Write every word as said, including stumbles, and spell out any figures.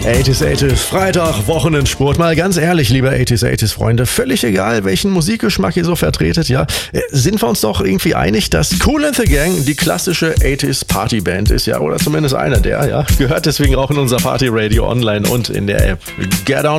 achtziger, achtziger, Freitag, Wochenendsport. Mal ganz ehrlich, liebe achtziger, achtziger Freunde, völlig egal, welchen Musikgeschmack ihr so vertretet, ja, sind wir uns doch irgendwie einig, dass Kool and the Gang die klassische achtziger Partyband ist, ja, oder zumindest einer der, ja, gehört deswegen auch in unser Party Radio online und in der App. Get on